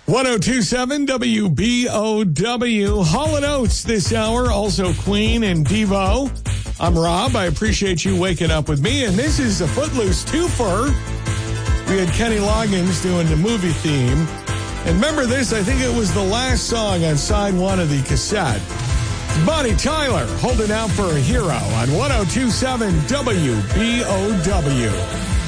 1027 WBOW. Hall & Oates this hour. Also Queen and Devo. I'm Rob. I appreciate you waking up with me. And this is a Footloose twofer. We had Kenny Loggins doing the movie theme. And remember this, I think it was the last song on side one of the cassette. Bonnie Tyler holding out for a hero on 1027 WBOW.